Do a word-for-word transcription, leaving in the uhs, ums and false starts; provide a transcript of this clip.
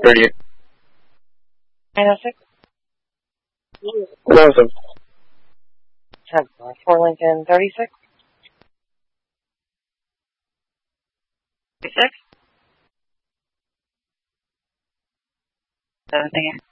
thirty-eight. nine oh six. one oh seven. ten four. four Lincoln thirty-six. thirty-six. seventeen.